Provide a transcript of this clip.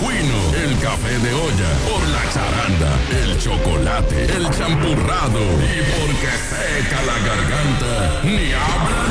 pingüino, el café de olla, por la charanda, el chocolate, el champurrado y porque seca la garganta, ni habla